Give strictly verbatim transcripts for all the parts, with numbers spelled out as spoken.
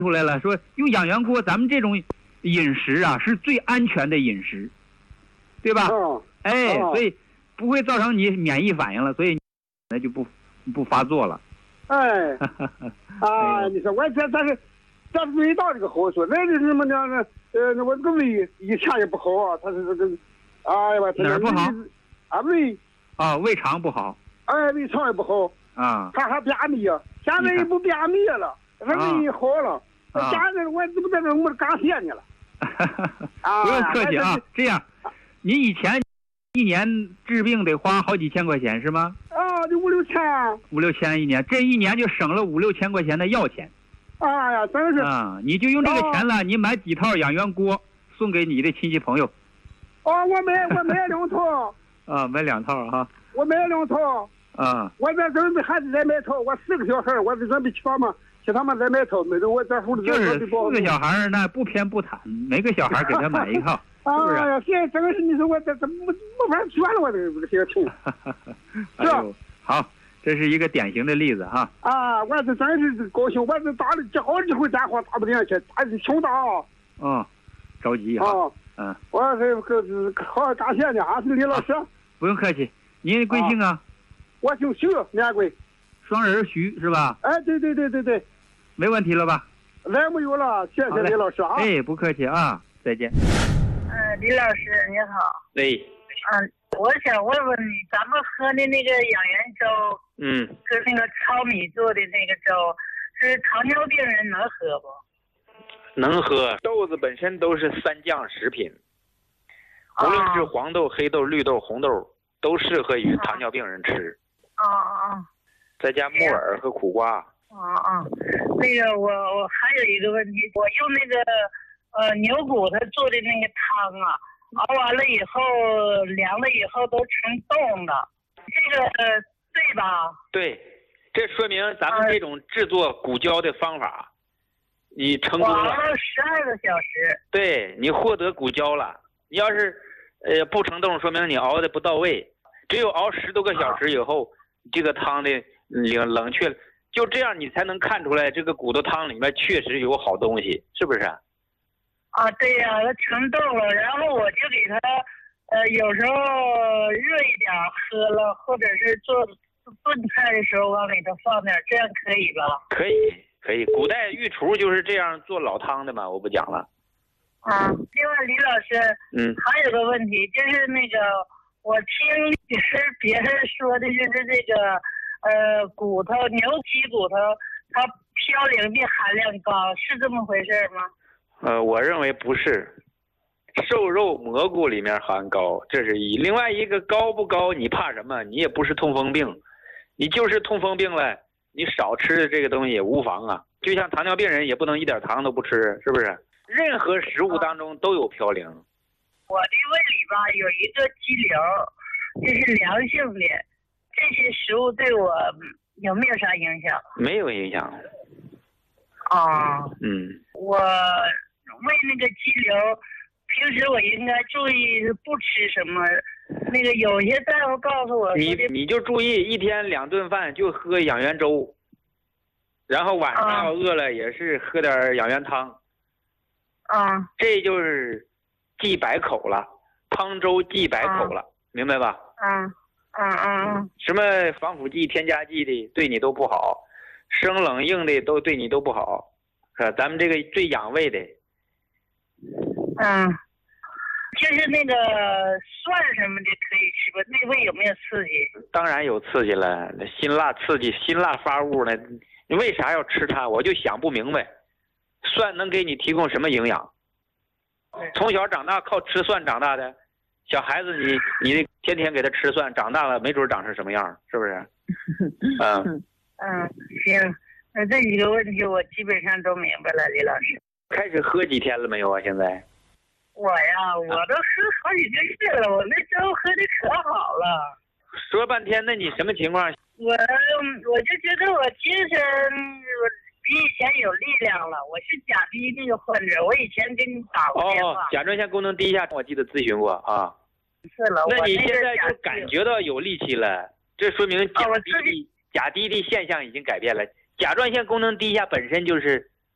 出来了，说用养元锅，咱们这种饮食啊是最安全的饮食，对吧？ 哦、 哎、 哦， 所以不会造成你免疫反应了，所以那就不不发作了。 哎，啊，你说我这这是这是味道这个好说，那是什么呢？呃，我这个胃以前也不好啊，他是这个，哎呀， 哪儿不好？ 啊，胃啊，胃肠不好。 哎，胃肠也不好啊， 他还便秘啊，现在也不便秘了，他胃好了。 啊， 现在我怎么在这我感谢你了？ 不用客气啊，这样，你以前一年治病得花好几千块钱是吗？ 啊，就五六千。 五六千一年，这一年就省了五六千块钱的药钱。 哎呀，真是啊！你就用这个钱了，你买几套养元锅送给你的亲戚朋友。 哦，我买我买两套。 啊，买两套哈。 我买两套。 啊。 我这准备还得再买套，我四个小孩，我得准备去他们去他们再买套，没准我这户里就是四个小孩那不偏不袒，每个小孩给他买一套，是不是？ 哎呀，现在真是你说我这这没没法选了，我这个这个情。 哎呦，好。这是一个典型的例子哈！ 啊，我这真是高兴，我这打了接好几回电话打不进去，打是穷打啊！ 嗯，着急哈！ 啊， 嗯， 我这个好感谢你啊，是李老师。 不用客气，您贵姓啊？ 我姓徐，年贵。 双人徐是吧？ 哎，对对对对对， 没问题了吧？ 来没有了，谢谢李老师啊！ 哎，不客气啊，再见。 嗯，李老师你好。 对。 嗯。我想问问你，咱们喝的那个养元粥， 嗯， 跟那个糙米做的那个粥，是糖尿病人能喝不？ 能喝，豆子本身都是三降食品，无论是黄豆、黑豆、绿豆、红豆，都适合于糖尿病人吃。 啊啊啊！ 再加木耳和苦瓜。 啊啊，那个我我还有一个问题，我用那个呃牛骨头做的那个汤啊。熬完了以后，凉了以后都成冻了，这个呃对吧？ 对，这说明咱们这种制作骨胶的方法，你成功了。 熬了十二个小时。对， 你获得骨胶了。你要是呃不成冻，说明你熬的不到位。只有熬十多个小时以后，这个汤的冷冷却了，就这样你才能看出来这个骨头汤里面确实有好东西，是不是？ 啊，对呀、啊，它成冻了，然后我就给它，呃，有时候热一点喝了，或者是做炖菜的时候往里头放点，这样可以吧？ 可以，可以。古代御厨就是这样做老汤的嘛，我不讲了。 啊，另外李老师， 嗯， 还有个问题，就是那个我听别人说的就是这个，呃，骨头牛脊骨头它嘌呤的含量高，是这么回事吗？ 呃，我认为不是，瘦肉蘑菇里面含高，这是一。另外一个高不高，你怕什么？你也不是痛风病，你就是痛风病了，你少吃这个东西也无妨啊。就像糖尿病人也不能一点糖都不吃，是不是？任何食物当中都有嘌呤。 我的胃里吧有一个肌瘤，这是良性的，这些食物对我有没有啥影响？ 没有影响。 啊， 嗯， 我。为那个肌瘤，平时我应该注意不吃什么。那个有些大夫告诉我， 你你就注意一天两顿饭就喝养元粥，然后晚上要饿了也是喝点养元汤。 啊， 这就是忌百口了，汤粥忌百口了，啊、明白吧？ 嗯嗯嗯。 什么防腐剂、添加剂的对你都不好，生冷硬的都对你都不好，是吧？咱们这个最养胃的。 嗯，就是那个蒜什么的可以吃吧？那味有没有刺激？ 当然有刺激了，辛辣刺激，辛辣发物呢。你为啥要吃它？我就想不明白。蒜能给你提供什么营养？从小长大靠吃蒜长大的小孩子你，你你天天给他吃蒜，长大了没准长成什么样，是不是？ 嗯嗯，行，那这几个问题我基本上都明白了，李老师。 开始喝几天了没有啊？现在？ 我呀，我都喝好几个月了，我那粥喝的可好了。 说半天，那你什么情况？ 我我就觉得我精神比以前有力量了。我是甲低那个患者，我以前给你打过电话。 哦，甲状腺功能低下，我记得咨询过啊。 是了， 那你现在就感觉到有力气了，这说明甲低的、哦、甲低的现象已经改变了。甲状腺功能低下本身就是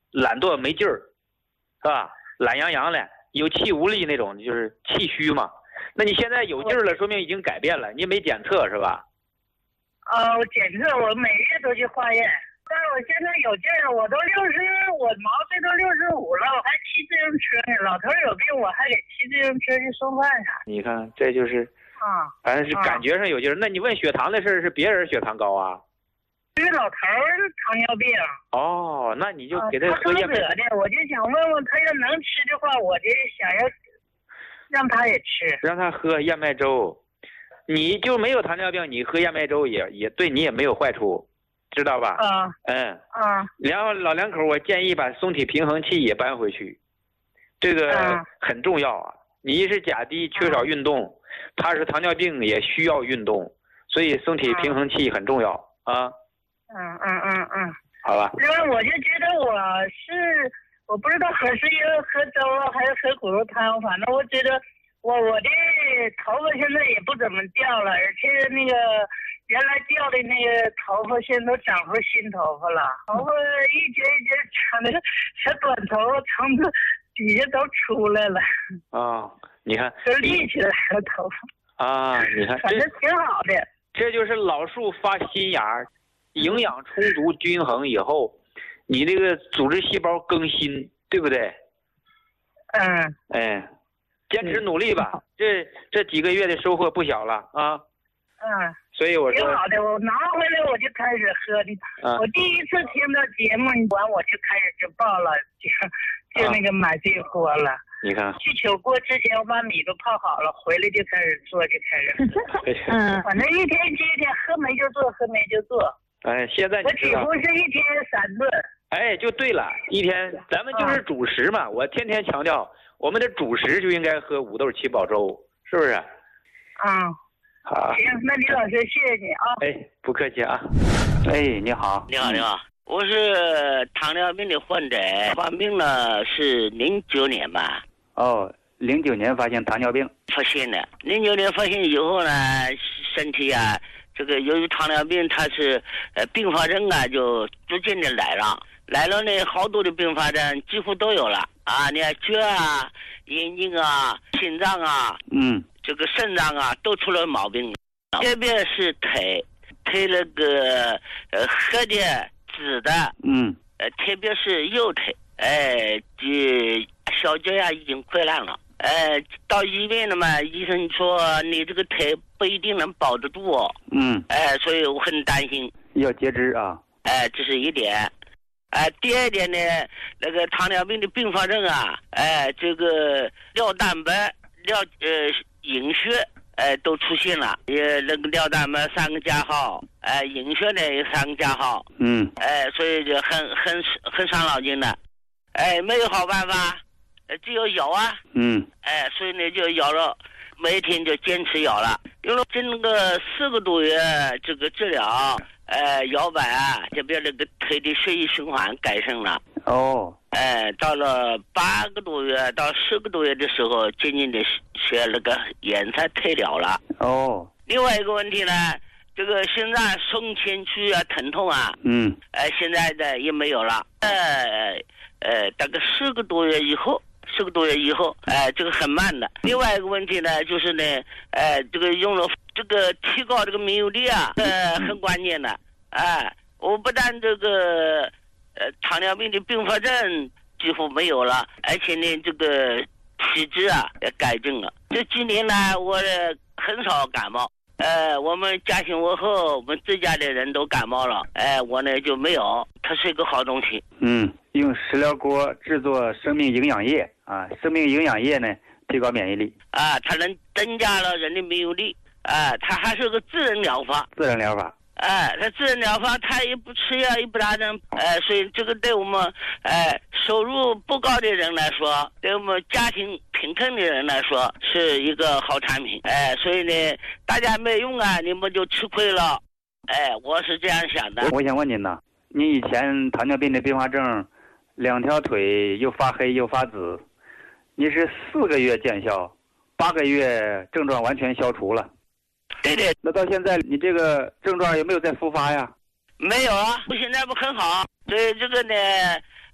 懒惰没劲儿，是吧？懒洋洋的，有气无力那种，就是气虚嘛。那你现在有劲儿了，说明已经改变了，你没检测是吧？ 呃，我检测，我每月都去化验。但是我现在有劲儿，我都六十，我毛岁都六十五了，我还骑自行车呢。老头有病，我还得骑自行车去送饭啥。 你看，这就是啊， 反正是感觉上有劲儿。那你问血糖的事儿，是别人血糖高啊？ 这个老头儿糖尿病。 哦，那你就给他喝燕麦粥的，我就想问问他，要能吃的话，我就想要让他也吃， 让他喝燕麦粥。你就没有糖尿病，你喝燕麦粥也也对你也没有坏处。知道吧？ 啊， 嗯啊， 然后老两口，我建议把松体平衡器也搬回去，这个很重要啊。你是甲低缺少运动，他是糖尿病也需要运动，所以松体平衡器很重要啊。 嗯嗯嗯嗯， 好吧。 因为我就觉得我是我不知道喝是因为喝粥啊，还是喝骨头汤，反正我觉得我我的头发现在也不怎么掉了，而且那个。原来掉的那个头发，现在都长出新头发了。头发一节一节长的小短头发，长的底下都出来了。 啊、哦，你看， 都立起来了头发。啊，你看， 反正挺好的。 这就是老树发新芽，营养充足均衡以后，你这个组织细胞更新，对不对？ 嗯。 哎，坚持努力吧，嗯、这这几个月的收获不小了啊。 嗯。 所以我说挺好的，我拿回来我就开始喝的。啊、我第一次听到节目完，我就开始就报了，就就那个买这锅了。啊、 你看， 去取锅之前我把米都泡好了，回来就开始做，就开始喝。嗯，反正一天接一天，喝没就做，喝没就做。 哎，现在我几乎是一天三顿。 哎，就对了，一天咱们就是主食嘛，啊、我天天强调，我们的主食就应该喝五豆七宝粥，是不是？ 嗯。 好， 行，那李老师，谢谢你啊！ 哎，不客气啊。哎，你好， 你好，你好，我是糖尿病的患者，患病了是零九年吧？ 哦，零九年发现糖尿病， 发现的。零九年发现以后呢，身体啊，这个由于糖尿病，它是呃并发症啊，就逐渐的来了，来了呢，好多的并发症几乎都有了啊，你看脚啊、眼睛啊、心脏啊， 嗯。 这个肾脏啊都出了毛病，特别是腿，腿那个呃黑的、紫的， 嗯， 呃特别是右腿，哎，这小脚呀已经溃烂了，哎，到医院了嘛，医生说你这个腿不一定能保得住哦， 嗯， 哎，所以我很担心， 要截肢啊， 哎，这是一点，哎，第二点呢，那个糖尿病的并发症啊，哎，这个尿蛋白、尿呃。隐血，哎、呃，都出现了，也那个尿蛋白三个加号，哎、呃，隐血呢有三个加号， 嗯， 哎、呃，所以就很很很伤脑筋的，哎、呃，没有好办法，呃，只有咬啊， 嗯， 哎、呃，所以呢就咬了，每天就坚持咬了，用了这那个四个多月这个治疗，呃，摇摆啊，这边那个腿的血液循环改善了， 哦。 哎，到了八个多月到十个多月的时候，渐渐的血那个颜色退了了。 哦。 另外一个问题呢，这个心脏松前区啊疼痛啊， 嗯， 哎、呃，现在的也没有了。呃呃，大概十个多月以后，十个多月以后，哎、呃，这个很慢的。另外一个问题呢，就是呢，呃，这个用了这个提高这个免疫力啊，呃，很关键的。哎、呃，我不但这个。呃，糖尿病的并发症几乎没有了，而且呢，这个体质啊也改正了。这几年来，我很少感冒。呃，我们家庭我和我们自家的人都感冒了，哎、呃，我呢就没有。它是一个好东西。 嗯，用食疗锅制作生命营养液啊，生命营养液呢提高免疫力啊，它能增加了人的免疫力啊，它还是个自然疗法。 自然疗法。 哎，他自然疗法，他也不吃药，也不打针，哎，所以这个对我们哎收入不高的人来说，对我们家庭贫困的人来说，是一个好产品，哎，所以呢，大家没用啊，你们就吃亏了，哎，我是这样想的。 我想问您呢，你以前糖尿病的并发症，两条腿又发黑又发紫，你是四个月见效，八个月症状完全消除了。 对对， 那到现在你这个症状有没有再复发呀？ 没有啊，我现在不很好，所以这个呢，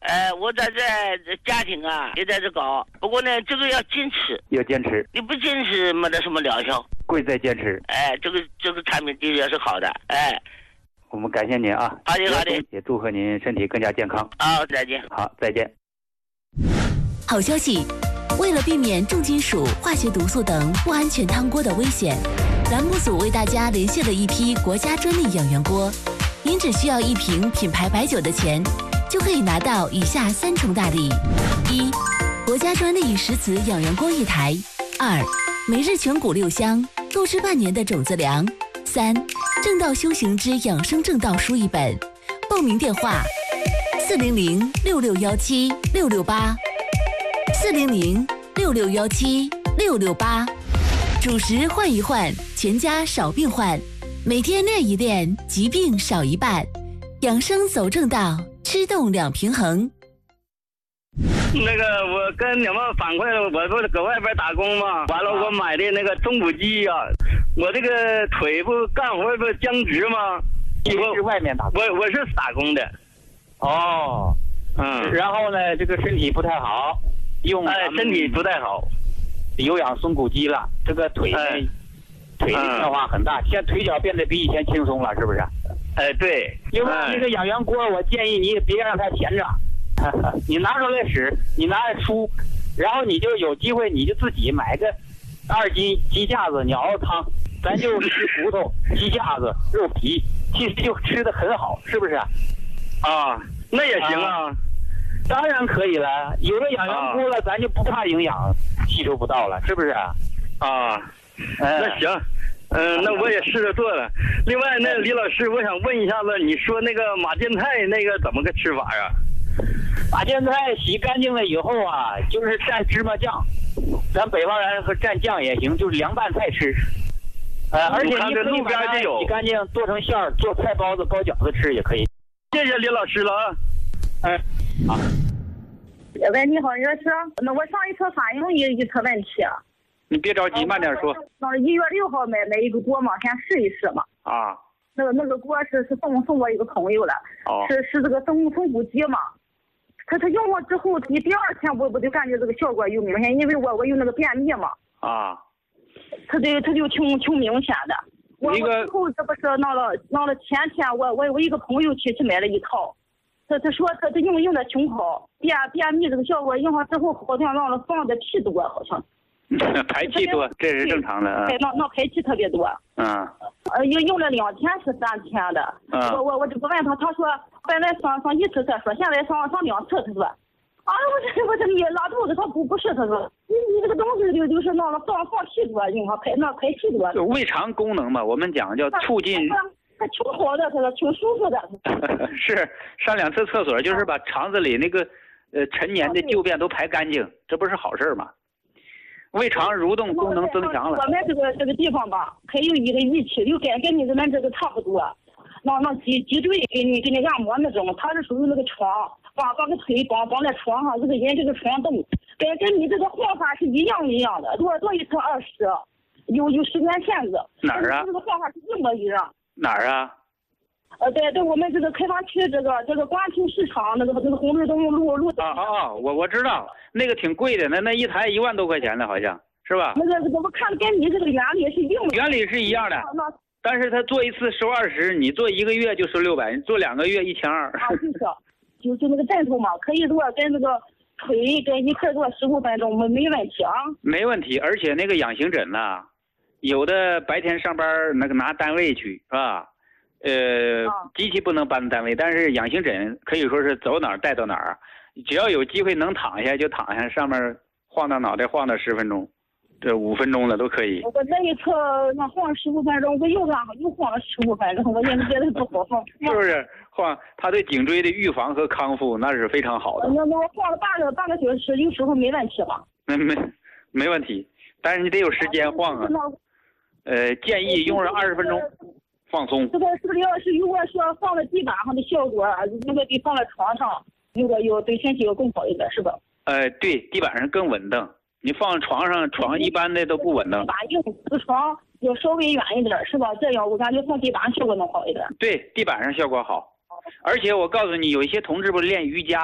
呃，我在这家庭啊也在这搞，不过呢，这个要坚持， 要坚持， 你不坚持没得什么疗效。 贵在坚持。 哎，这个这个产品的确是好的，哎。 我们感谢您啊， 好的好的， 也祝贺您身体更加健康。 好，再见。 好，再见。 好消息，为了避免重金属、化学毒素等不安全汤锅的危险，栏目组为大家联系了一批国家专利养源锅，您只需要一瓶品牌白酒的钱，就可以拿到以下三重大礼：一、国家专利石瓷养源锅一台；二、每日全谷六香，够吃半年的种子粮；三、正道修行之养生正道书一本。报名电话：四零零六六幺七六六八，四零零六六幺七六六八。主食换一换，全家少病患。每天练一练，疾病少一半。养生走正道，吃动两平衡。 那个我跟你们反馈了，我不是搁外边打工嘛，完了我买的那个中补机呀、啊，我这个腿不干活不僵直吗？ 你是外面打工？ 我我是打工的。 哦， 嗯， 然后呢，这个身体不太好，用哎身体不太好， 有氧松骨机了，这个腿呢、哎、腿的变化很大，现在腿脚变得比以前轻松了，是不是？ 哎，对。 另外这个养源锅，我建议你别让它闲着。你拿出来使，你拿来出，然后你就有机会，你就自己买个二斤鸡架子，你熬汤，咱就吃骨头、鸡架子、肉皮，其实就吃的很好，是不是？ 啊，那也行啊，啊当然可以了。有了养源锅了，啊、咱就不怕营养吸收不到了，是不是？ 啊， 哎、 那行。嗯，那我也试着做了。另外，那李老师，我想问一下子，你说那个马健菜那个怎么个吃法呀？ 马健菜洗干净了以后啊，就是蘸芝麻酱，咱北方人和蘸酱也行，就是凉拌菜吃。呃，而且你可以把它洗干净，做成馅儿，做菜包子、包饺子吃也可以。 谢谢李老师了啊。 哎，好。 喂，你好，你是？那我上一次反映一一次问题。 你别着急，慢点说。 那一月六号买买一个锅嘛，先试一试嘛。 啊。 那个那个锅是是送送我一个朋友了， 哦、 是是这个松松骨机嘛。他他用过之后，你第二天我我就感觉这个效果有明显，因为我我有那个便秘嘛。 啊。 他就他就挺挺明显的。我我之后这不是闹了闹了前天我我我一个朋友去去买了一套，他他说他他用用的挺好，便便秘这个效果用上之后好像让了放的屁多好像。 排气多，这是正常的啊。 对，那那排气特别多。 嗯。 呃，用用了两天是三天的。 嗯。 我我我就不问他，他说本来上上一次再说，现在上上两次，他说。啊，我这我这你拉肚子，他不不是，他说你你这个东西就就是那个放放屁多，用它排那排气多。 就胃肠功能嘛，我们讲叫促进。 他挺好的，他说挺舒服的。 是上两次厕所，就是把肠子里那个呃陈年的旧便都排干净，这不是好事吗？胃肠蠕动功能增强了。 我们这个这个地方吧，还有一个仪器，就跟跟你们这个差不多，那那脊脊椎给你给你按摩那种，它是属于那个床，把把个腿绑绑在床上，这个人这个床动，跟跟你这个换法是一样一样的，多多一层二十，有有十元片子。 哪儿啊？ 这个换法是一模一样。 哪儿啊？ 呃，对对，我们这个开发区这个这个关亭市场那个那个红绿灯路路。 啊啊啊！我我知道，那个挺贵的，那那一台一万多块钱的，好像是吧？ 那个我看跟你这个原理是一样的。 原理是一样的，但是他做一次收二十，你做一个月就收六百，你做两个月一千二。 啊，就是，就就那个枕头嘛，可以做跟那个腿跟一块做十五分钟，没没问题啊。 没问题，而且那个养型枕呐，有的白天上班那个拿单位去是吧？呃，机器不能搬单位，但是养型枕可以说是走哪儿带到哪儿，只要有机会能躺下就躺下，上面晃荡脑袋晃荡十分钟，这五分钟了都可以。 我那一次那晃十五分钟，我又让又晃了十五分钟，我也觉得不好晃。 是不是晃？它对颈椎的预防和康复那是非常好的。 那那我晃了半个半个小时，有时候没问题吧？ 没没没问题，但是你得有时间晃啊。呃，建议用上二十分钟。放松。 这个这个要是如果说放在地板上的效果，那个比放在床上，如果有对身体有更好一点，是吧？ 呃，对，地板上更稳当。你放床上，床一般的都不稳当。 地板硬，这个床要稍微远一点，是吧？这样我感觉放地板上效果能好一点。 对，地板上效果好。而且我告诉你，有一些同志不练瑜伽，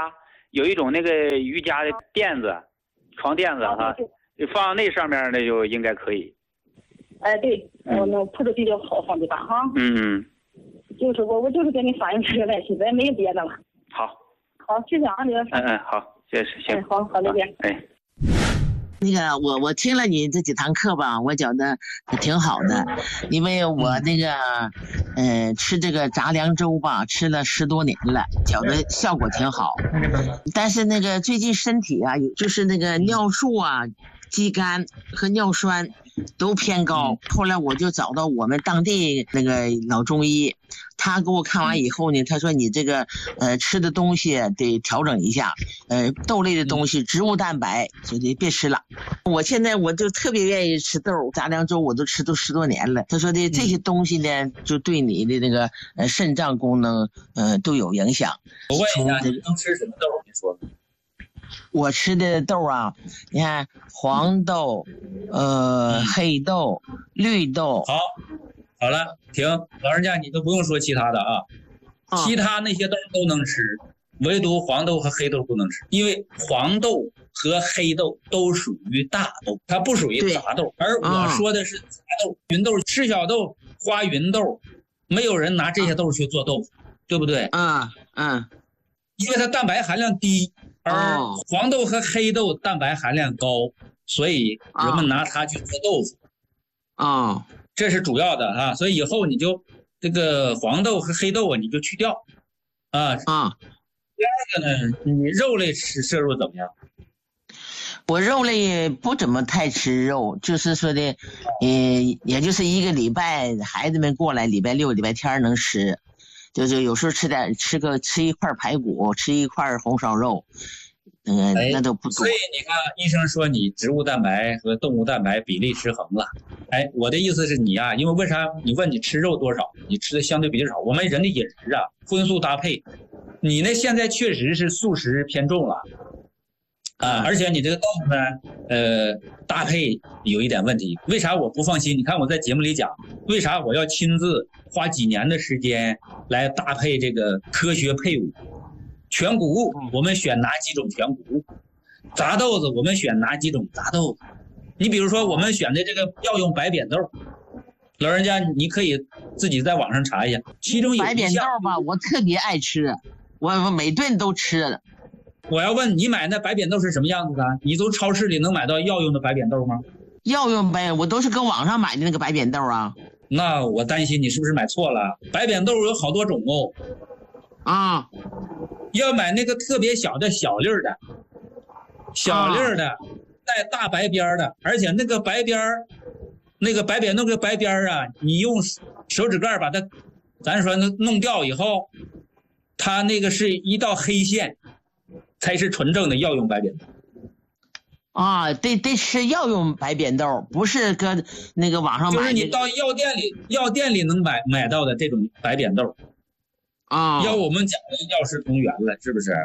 有一种那个瑜伽的垫子，床垫子哈，放那上面那就应该可以。 哎，对，我那铺的比较好，放地方哈。 嗯。 就是我，我就是给你反映这个问题，咱没有别的了。 好。 好，谢谢啊，刘老师。 嗯嗯，好，谢谢，行。 哎，好，好，再见。 哎。 那个我我听了你这几堂课吧，我觉得挺好的，因为我那个呃吃这个杂粮粥吧，吃了十多年了，觉得效果挺好。但是那个最近身体啊，就是那个尿素啊、肌酐和尿酸都偏高。后来我就找到我们当地那个老中医，他给我看完以后呢，他说你这个呃吃的东西得调整一下，呃豆类的东西、植物蛋白就得别吃了。我现在我就特别愿意吃豆，杂粮粥我都吃都十多年了。他说的这些东西呢，就对你的那个呃肾脏功能呃都有影响。 我问一下，你能吃什么豆？你说。 我吃的豆啊，你看黄豆、呃黑豆、绿豆。 好，好了，停，老人家你都不用说其他的啊，啊其他那些豆都能吃，唯独黄豆和黑豆不能吃，因为黄豆和黑豆都属于大豆，它不属于杂豆，而我说的是杂豆、芸豆、赤小豆、花芸豆，没有人拿这些豆去做豆腐，对不对？ 嗯嗯， 因为它蛋白含量低。而黄豆和黑豆蛋白含量高，所以人们拿它去做豆腐。 啊、哦， 这是主要的啊。所以以后你就这个黄豆和黑豆啊，你就去掉。啊啊。 第二个呢，你肉类吃摄入怎么样？ 我肉类不怎么太吃肉，就是说的，呃，也就是一个礼拜，孩子们过来，礼拜六、礼拜天能吃。就是有时候吃点吃个吃一块排骨，吃一块红烧肉，那个、哎、那都不多。 所以你看，医生说你植物蛋白和动物蛋白比例失衡了。哎，我的意思是你啊，因为为啥你问你吃肉多少，你吃的相对比较少。我们人的饮食啊，荤素搭配，你呢现在确实是素食偏重了。啊，而且你这个豆腐呢，呃，搭配有一点问题。为啥我不放心？你看我在节目里讲，为啥我要亲自花几年的时间来搭配这个科学配伍？全谷物我们选哪几种全谷物？杂豆子我们选哪几种杂豆子？你比如说我们选的这个药用白扁豆，老人家你可以自己在网上查一下，其中有白扁豆吧，我特别爱吃，我我每顿都吃。 我要问你买那白扁豆是什么样子的？你从超市里能买到药用的白扁豆吗？ 药用白，我都是跟网上买的那个白扁豆啊。 那我担心你是不是买错了？白扁豆有好多种哦。 啊， 要买那个特别小的小粒儿的，小粒儿的，带大白边的，而且那个白边儿，那个白扁豆的白边儿啊，你用手指盖把它，咱说弄掉以后，它那个是一道黑线。才是纯正的药用白扁豆啊，得得吃药用白扁豆，不是搁那个网上买、那个。 就是你到药店里，药店里能买买到的这种白扁豆啊， 要我们讲的药食同源了，是不是？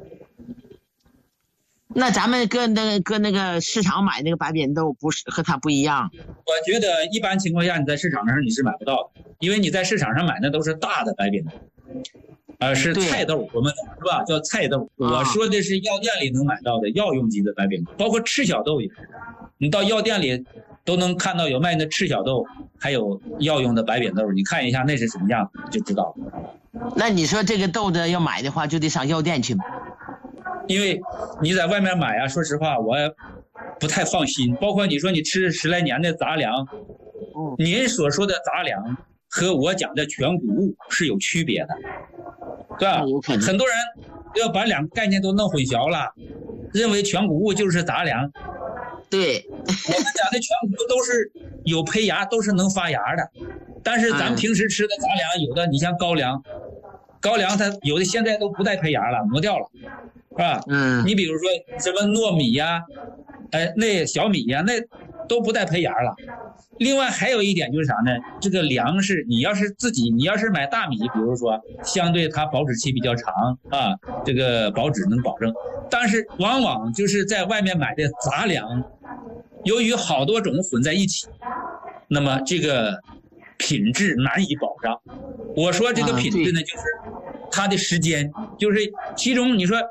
那咱们搁那个搁那个市场买那个白扁豆，不是和它不一样？ 我觉得一般情况下你在市场上你是买不到的，因为你在市场上买的都是大的白扁豆。呃，是菜豆，我们是吧？叫菜豆。我说的是药店里能买到的药用级的白扁豆，包括赤小豆也是。你到药店里都能看到有卖的赤小豆，还有药用的白扁豆，你看一下那是什么样子就知道了。 那你说这个豆子要买的话，就得上药店去买。 因为你在外面买啊，说实话我也不太放心。包括你说你吃十来年的杂粮，您所说的杂粮和我讲的全谷物是有区别的。对吧？很多人要把两个概念都弄混淆了，认为全谷物就是杂粮。 对， 我们讲的全谷物都是有胚芽，都是能发芽的。但是咱们平时吃的杂粮，有的你像高粱，高粱它有的现在都不带胚芽了，磨掉了，是吧？ 嗯。 你比如说什么糯米呀、哎，那小米呀，那都不带胚芽了。另外还有一点就是啥呢？这个粮食，你要是自己，你要是买大米，比如说，相对它保质期比较长啊，这个保质能保证。但是往往就是在外面买的杂粮，由于好多种混在一起，那么这个品质难以保障。我说这个品质呢，就是它的时间，就是其中你说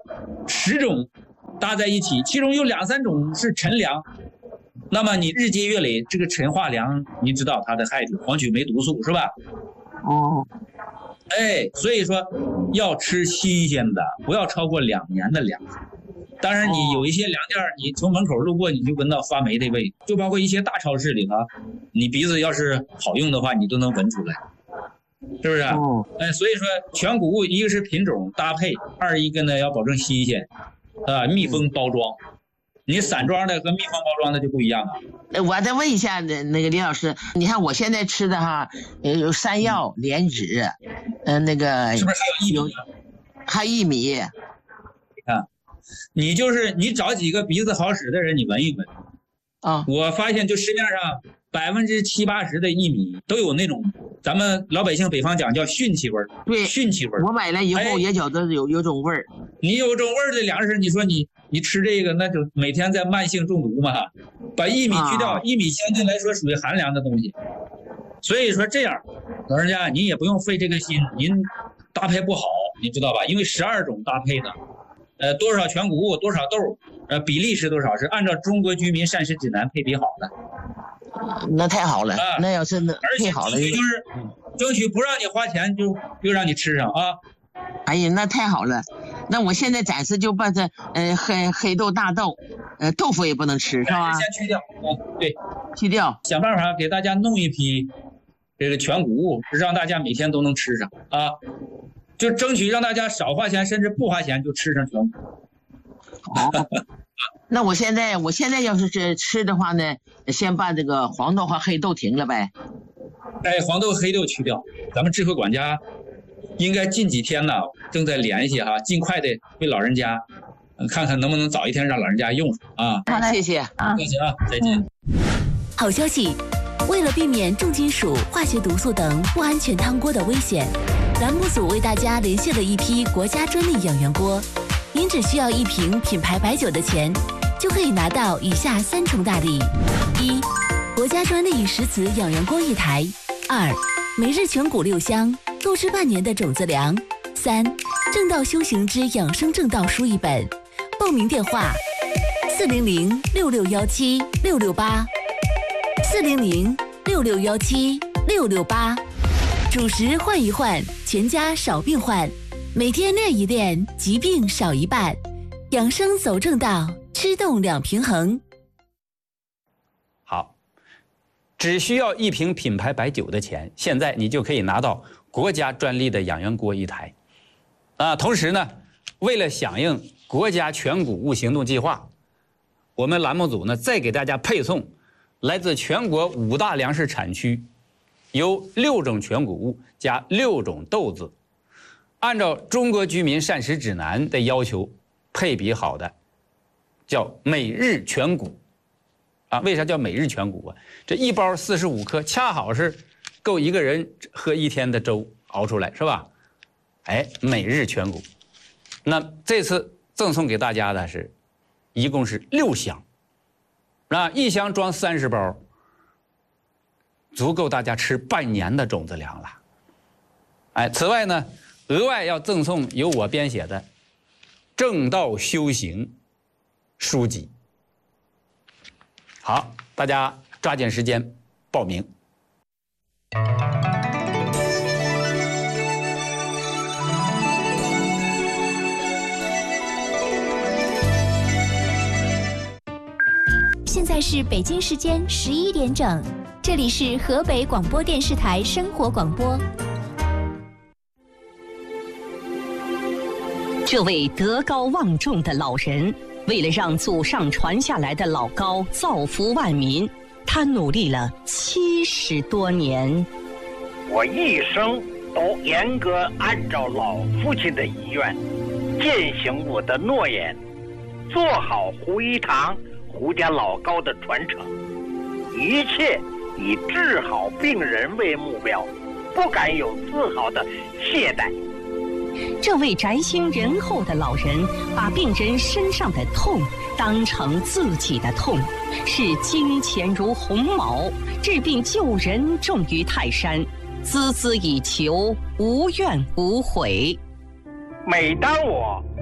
十种搭在一起，其中有两三种是陈粮，那么你日积月累，这个陈化粮，你知道它的害处，黄曲霉毒素是吧？ 哦， 哎，所以说要吃新鲜的，不要超过两年的粮。当然，你有一些粮店，你从门口路过，你就闻到发霉的味，就包括一些大超市里啊，你鼻子要是好用的话，你都能闻出来，是不是？哦，哎，所以说全谷物一个是品种搭配，二一个呢要保证新鲜，啊，密封包装。你散装的和密封包装的就不一样了。 我再问一下那那个李老师，你看我现在吃的哈，有山药、莲子，嗯，那个是不是还有薏米？ 还有薏米。 你看，你就是你找几个鼻子好使的人，你闻一闻。 啊， 我发现就市面上百分之七八十的薏米都有那种咱们老百姓北方讲叫熏气味儿。 对， 熏气味儿。 我买了以后也觉得有有种味儿。 你有种味儿的粮食，你说你。你吃这个，那就每天在慢性中毒嘛。把薏米去掉，薏米相对来说属于寒凉的东西，所以说这样，老人家您也不用费这个心，您搭配不好，你知道吧？因为十二种搭配呢，呃，多少全谷物，多少豆，呃，比例是多少，是按照中国居民膳食指南配比好的。 那太好了，啊、那要是那配好了， 而且就是争取不让你花钱，就就让你吃上啊。 哎呀，那太好了！那我现在暂时就把这呃黑黑豆、大豆，呃豆腐也不能吃，是吧？ 先去掉，嗯，对， 去掉， 想办法给大家弄一批这个全谷物，让大家每天都能吃上啊，就争取让大家少花钱，甚至不花钱就吃上全谷。 好，那我现在我现在要是这吃的话呢，先把这个黄豆和黑豆停了呗。 哎，黄豆、黑豆去掉，咱们智慧管家。应该近几天呢，正在联系哈，尽快的为老人家，看看能不能早一天让老人家用上啊。 好嘞，谢谢啊， 谢谢啊，再见。 好消息，为了避免重金属、化学毒素等不安全汤锅的危险，栏目组为大家连线了一批国家专利养源锅，您只需要一瓶品牌白酒的钱，就可以拿到以下三重大礼：一、国家专利石瓷养源锅一台；二、每日全谷六箱。购置半年的种子粮。三、正道修行之养生正道书一本。报名电话：四零零六六幺七六六八，四零零六六幺七六六八。主食换一换，全家少病患。每天练一练，疾病少一半。养生走正道，吃动两平衡。 好，只需要一瓶品牌白酒的钱，现在你就可以拿到国家专利的养源锅一台，啊，同时呢，为了响应国家全谷物行动计划，我们栏目组呢再给大家配送来自全国五大粮食产区，由六种全谷物加六种豆子，按照中国居民膳食指南的要求配比好的，叫每日全谷，啊，为啥叫每日全谷啊？这一包四十五克，恰好是够一个人喝一天的粥熬出来，是吧？哎，每日全谷。那这次赠送给大家的是，一共是六箱，啊，一箱装三十包，足够大家吃半年的种子粮了。哎，此外呢，额外要赠送由我编写的《正道修行》书籍。好，大家抓紧时间报名。 现在是北京时间十一点整，这里是河北广播电视台生活广播。 这位德高望重的老人，为了让祖上传下来的老高造福万民，他努力了七十多年。 我一生都严格按照老父亲的遗愿，践行我的诺言，做好胡一堂、胡家老高的传承，一切以治好病人为目标，不敢有丝毫的懈怠。 这位宅心仁厚的老人，把病人身上的痛当成自己的痛，视金钱如鸿毛，治病救人重于泰山，孜孜以求，无怨无悔。 每当我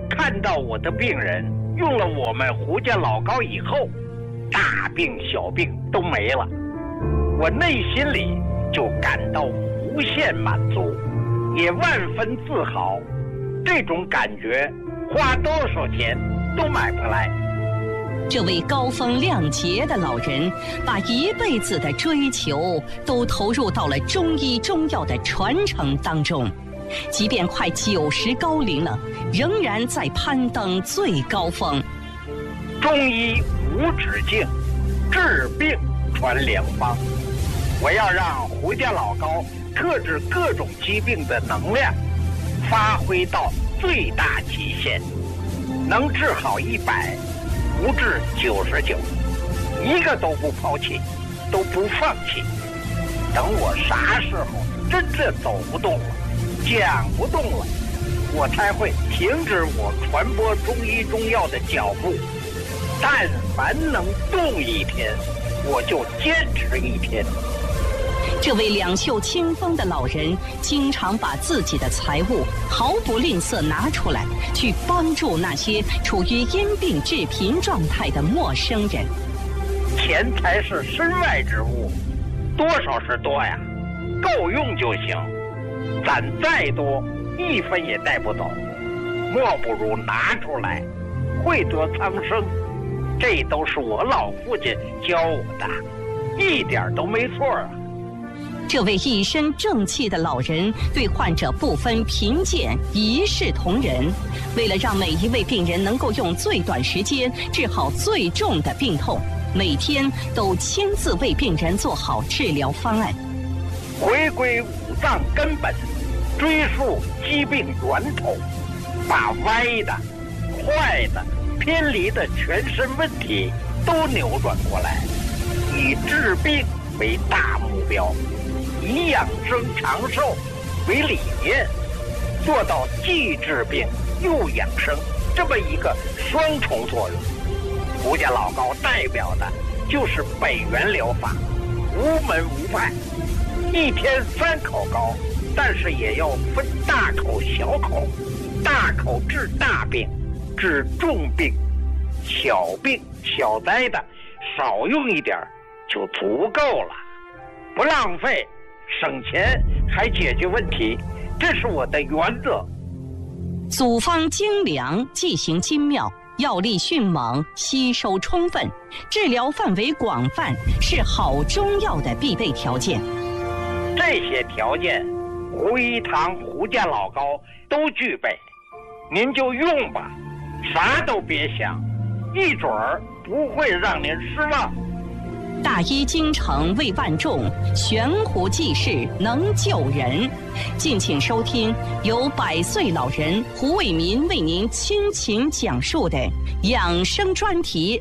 看到我的病人用了我们胡家老膏以后，大病小病都没了，我内心里就感到无限满足，也万分自豪。这种感觉花多少钱都买不来。 这位高风亮节的老人，把一辈子的追求都投入到了中医中药的传承当中，即便快九十高龄了，仍然在攀登最高峰。 中医无止境，治病传良方。我要让胡家老膏克制各种疾病的能量发挥到最大极限，能治好一百，不治九十九，一个都不抛弃，都不放弃。等我啥时候真正走不动了，讲不动了，我才会停止我传播中医中药的脚步。但凡能动一天，我就坚持一天。 这位两袖清风的老人，经常把自己的财物毫不吝啬拿出来，去帮助那些处于因病致贫状态的陌生人。 钱财是身外之物，多少是多呀，够用就行。攒再多，一分也带不走，莫不如拿出来，惠泽苍生。这都是我老父亲教我的，一点都没错啊。 这位一身正气的老人对患者不分贫贱，一视同仁。为了让每一位病人能够用最短时间治好最重的病痛，每天都亲自为病人做好治疗方案。 回归五脏根本，追溯疾病源头，把歪的、坏的、偏离的全身问题都扭转过来，以治病为大目标，以养生长寿为理念，做到既治病又养生这么一个双重作用。胡家老膏代表的就是北元疗法，无门无派，一天三口膏，但是也要分大口小口，大口治大病，治重病，小病小灾的少用一点就足够了，不浪费，省钱还解决问题，这是我的原则。 组方精良，剂型精妙，药力迅猛，吸收充分，治疗范围广泛，是好中药的必备条件。 这些条件，胡一堂胡家老膏都具备，您就用吧，啥都别想，一准儿不会让您失望。 大医精诚为万众，悬壶济世能救人。敬请收听由百岁老人胡伟民为您倾情讲述的养生专题。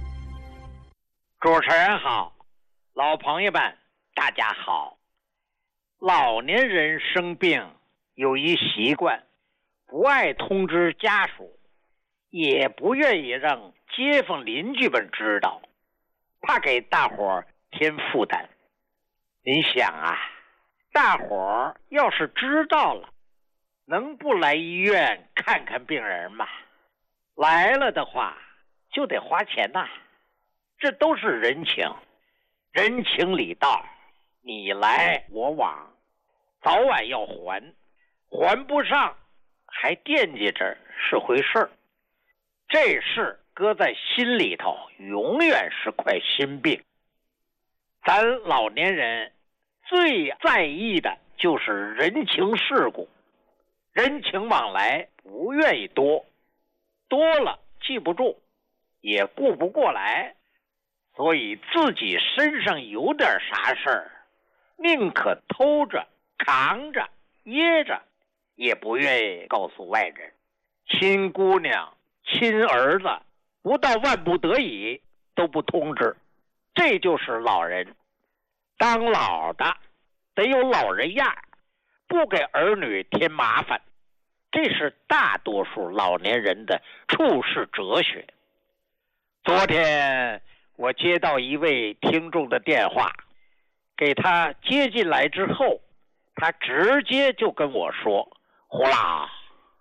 主持人好，老朋友们大家好。老年人生病有一习惯，不爱通知家属，也不愿意让街坊邻居们知道，怕给大伙儿添负担。您想啊，大伙儿要是知道了，能不来医院看看病人吗？来了的话就得花钱呐，这都是人情，人情礼道，你来我往，早晚要还，还不上还惦记着是回事儿。这事搁在心里头，永远是块心病。咱老年人最在意的就是人情世故，人情往来不愿意多，多了记不住，也顾不过来，所以自己身上有点啥事儿，宁可偷着、扛着、掖着，也不愿意告诉外人。亲姑娘、亲儿子，不到万不得已都不通知，这就是老人。当老的得有老人样，不给儿女添麻烦，这是大多数老年人的处世哲学。昨天我接到一位听众的电话，给他接进来之后，他直接就跟我说，胡老，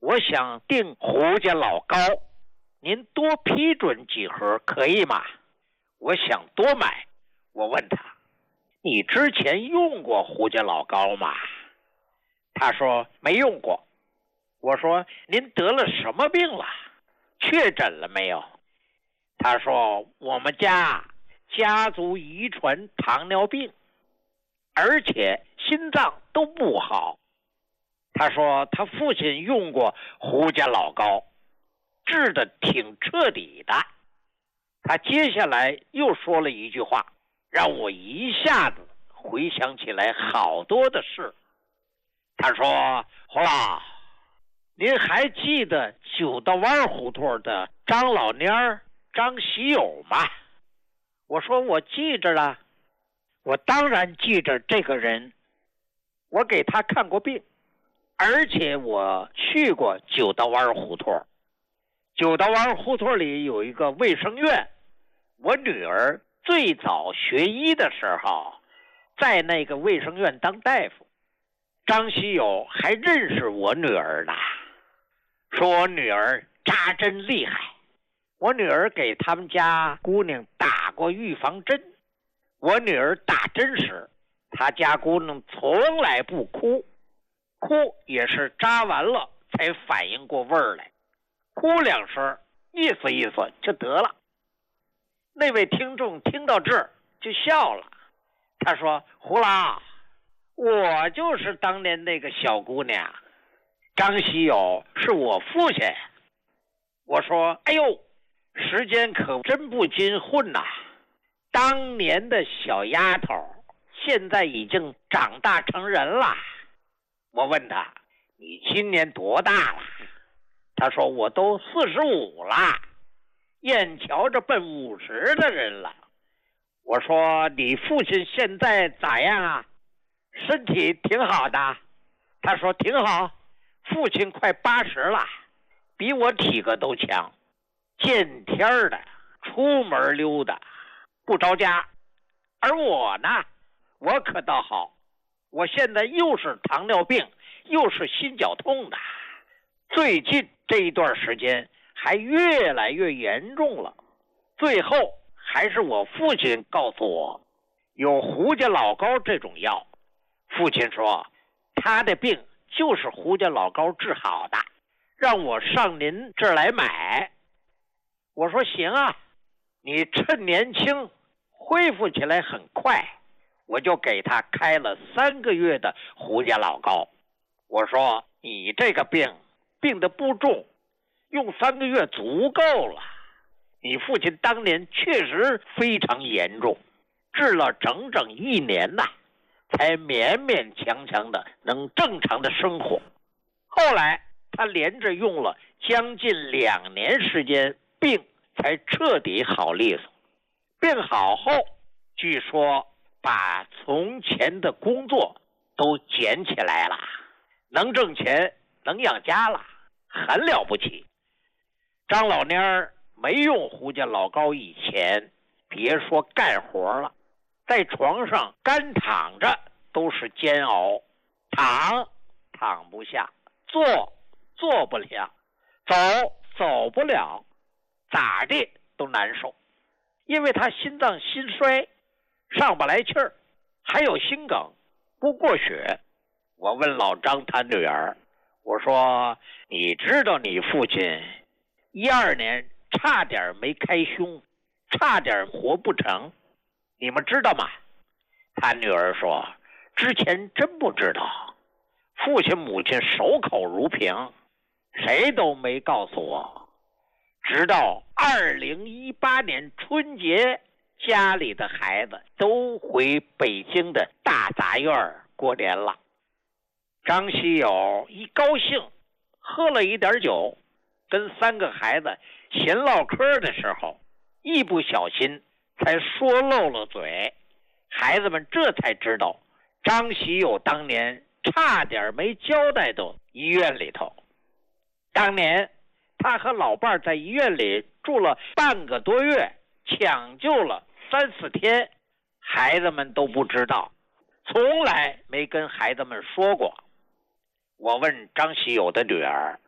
我想订胡家老高，您多批准几盒可以吗？我想多买。我问他，你之前用过胡家老高吗？他说没用过。我说您得了什么病了？确诊了没有？他说我们家家族遗传糖尿病，而且心脏都不好。他说他父亲用过胡家老高，治得挺彻底的。他接下来又说了一句话，让我一下子回想起来好多的事。他说，胡老，您还记得九道湾胡同的张老蔫儿张喜友吗？我说我记着了，我当然记着这个人，我给他看过病，而且我去过九道湾胡同。九道湾胡同里有一个卫生院，我女儿最早学医的时候在那个卫生院当大夫。张喜友还认识我女儿呢，说我女儿扎针厉害，我女儿给他们家姑娘打过预防针。我女儿打针时，她家姑娘从来不哭，哭也是扎完了才反应过味儿来，哭两声意思意思就得了。那位听众听到这儿就笑了，他说，胡老，我就是当年那个小姑娘，张喜友是我父亲。我说，哎呦，时间可真不禁混呐！当年的小丫头现在已经长大成人了。我问他，你今年多大了？他说，我都四十五了，眼瞧着奔五十的人了。我说，你父亲现在咋样啊？身体挺好的。他说挺好，父亲快八十了，比我体格都强，见天的，出门溜达，不着家。而我呢，我可倒好，我现在又是糖尿病，又是心绞痛的，最近这一段时间还越来越严重了。最后还是我父亲告诉我，有胡家老高这种药。父亲说，他的病就是胡家老高治好的，让我上您这儿来买。我说行啊，你趁年轻，恢复起来很快。我就给他开了三个月的胡家老高。我说你这个病病得不重，用三个月足够了。你父亲当年确实非常严重，治了整整一年呐，才勉勉强强的能正常的生活。后来他连着用了将近两年时间，病才彻底好利索。病好后，据说把从前的工作都捡起来了，能挣钱，能养家了，很了不起。张老蔫儿没用胡家老高以前，别说干活了，在床上干躺着都是煎熬，躺躺不下，坐坐不了，走走不了，咋地都难受。因为他心脏心衰，上不来气儿，还有心梗，不过血。我问老张他女儿，我说你知道你父亲一二年差点没开胸，差点活不成，你们知道吗？他女儿说，之前真不知道，父亲母亲守口如瓶，谁都没告诉我。直到二零一八年春节，家里的孩子都回北京的大杂院过年了。张喜友一高兴，喝了一点酒，跟三个孩子闲唠嗑的时候，一不小心才说漏了嘴。孩子们这才知道，张喜友当年差点没交代到医院里头。当年他和老伴在医院里住了半个多月，抢救了三四天，孩子们都不知道，从来没跟孩子们说过。我问张喜友的女儿，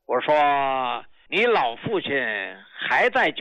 我说你老父亲还在